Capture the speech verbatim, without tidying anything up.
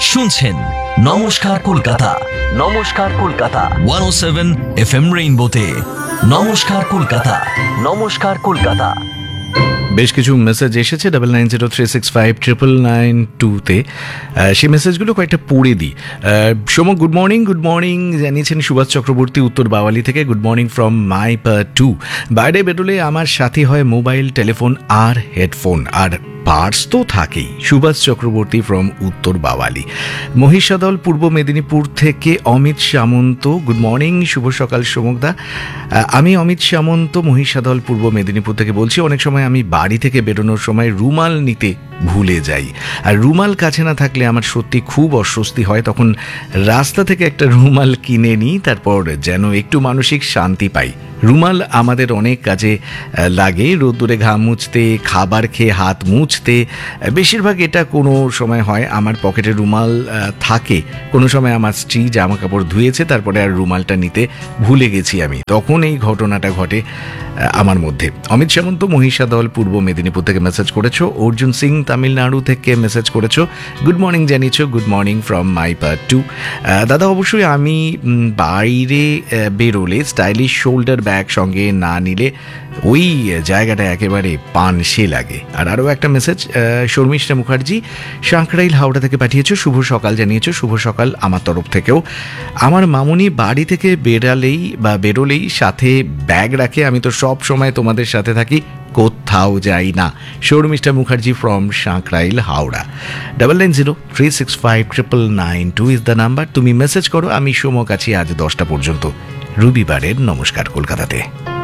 শুনছেন নমস্কার কলকাতা, নমস্কার কলকাতা একশো সাত এফ এম রেইনবোতে। নমস্কার কলকাতা, নমস্কার কলকাতা। বেশ কিছু মেসেজ এসেছে double nine zero three six five triple nine টুতে। সেই মেসেজগুলো কয়েকটা পড়ে দিই। Somak good morning, good morning জানিয়েছেন সুভাষ চক্রবর্তী উত্তর বাওয়ালি থেকে। Good morning from my power two. বাইরে বেরোলে আমার সাথে হয় মোবাইল, টেলিফোন আর হেডফোন, আর পার্স তো থাকেই। সুভাষ চক্রবর্তী ফ্রম উত্তর বাওয়ালি। মহিষাদল পূর্ব মেদিনীপুর থেকে অমিত সামন্ত। গুড মর্নিং, শুভ সকাল সোমকদা। আমি অমিত সামন্ত মহিষাদল পূর্ব মেদিনীপুর থেকে বলছি। অনেক সময় আমি বাড়ি থেকে বেরোনোর সময় রুমাল নিতে ভুলে যাই, আর রুমাল কাছে না থাকলে আমার সত্যি খুব অস্বস্তি হয়। তখন রাস্তা থেকে একটা রুমাল কিনে নিই, তারপর যেন একটু মানসিক শান্তি পাই। রুমাল আমাদের অনেক কাজে লাগে, রোদ্দুরে ঘাম মুছতে, খাবার খেয়ে হাত মুছতে। বেশিরভাগ এটা কোনো সময় হয় আমার পকেটে রুমাল থাকে, কোনো সময় আমার স্ত্রী জামা কাপড় ধুয়েছে, তারপরে আর রুমালটা নিতে ভুলে গেছি আমি, তখন এই ঘটনাটা ঘটে আমার মধ্যে। অমিত সামন্ত মহিষাদল পূর্ব মেদিনীপুর থেকে মেসেজ করেছো। অর্জুন সিং তামিলনাড়ু থেকে মেসেজ করেছো। Good morning জানিয়েছো। Good morning from my part two. দাদা, অবশ্যই আমি বাইরে বেরোলে স্টাইলিশ শোল্ডার ব্যাগ সঙ্গে না নিলে ওই জায়গাটা একেবারে পানসে লাগে। আর আরও একটা মেসেজ শর্মিষ্ঠা মুখার্জি সাঁকরাইল হাওড়া থেকে পাঠিয়েছো। শুভ সকাল জানিয়েছো। শুভ সকাল আমার তরফ থেকেও। আমার মামুনি বাড়ি থেকে বেরালেই বা বেরোলেই সাথে ব্যাগ রাখে, আমি তো সব সময় তোমাদের সাথে থাকি, কোথাও যাই না। Sharmistha Mukherjee from Sankrail Howrah. Double nine zero three six five triple nine two is the number. তুমি মেসেজ করো, আমি সোমক আছি আজ দশটা পর্যন্ত রবিবারের নমস্কার কলকাতাতে।